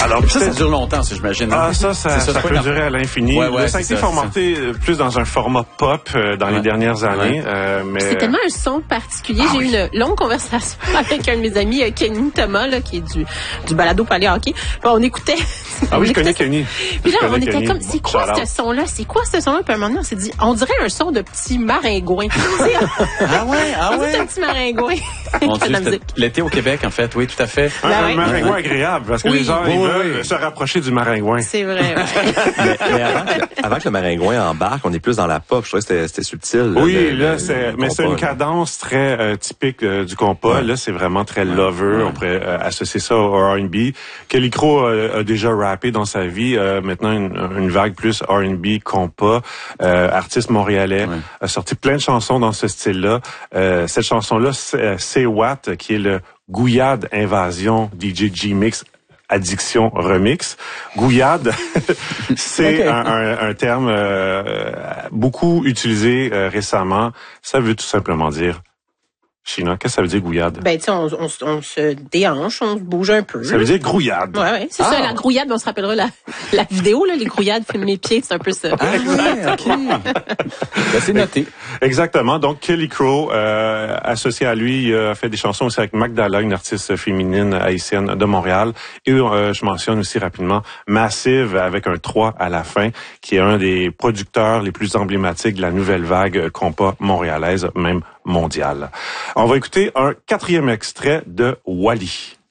Alors, ça dure longtemps, j'imagine. Ah, ça peut durer à l'infini. Ouais, ça a été formaté plus dans un format pop dans les dernières années. Mais... C'est tellement un son particulier. J'ai eu une longue conversation avec un de mes amis, Kenny Thomas, là, qui est du balado Palais Hockey. Puis on écoutait... je connais Kenny. Puis là, on était comme, c'est quoi ce son-là? C'est quoi ce son-là? Puis à un moment donné, on s'est dit, on dirait un son de petit maringouin. Ah ouais? C'est un petit maringouin. Mon Dieu, l'été au Québec, en fait. Oui, tout à fait. Un maringouin agréable, parce que les gens, ils veulent se rapprocher du maringouin. C'est vrai, mais avant que le maringouin embarque, on est plus dans la pop. Je trouvais que c'était subtil. Oui, mais c'est une cadence très typique du compas. Là, c'est vraiment très lover. On pourrait associer ça au R&B. Kelly Crow a déjà rappé dans sa vie. Maintenant, une vague plus R&B, compas. Artiste montréalais. A sorti plein de chansons dans ce style-là. Cette chanson-là, c'est Watt, qui est le Gouillade Invasion DJ G-Mix Addiction Remix. Gouillade, c'est un terme beaucoup utilisé récemment. Ça veut tout simplement dire... China, qu'est-ce que ça veut dire gouillade? Ben, tu sais, on se déhanche, on se bouge un peu. Ça veut dire grouillade. Ouais, c'est ça, la grouillade. On se rappellera la vidéo, là, les grouillades, filmer mes pieds, c'est un peu ça. Ah ouais, OK. Ben, c'est noté. Exactement. Donc, Kelly Crow, associé à lui, il a fait des chansons aussi avec Magdala, une artiste féminine haïtienne de Montréal. Et je mentionne aussi rapidement Massive, avec un 3 à la fin, qui est un des producteurs les plus emblématiques de la nouvelle vague compas montréalaise, même mondiale. On va écouter un 4e extrait de Wally.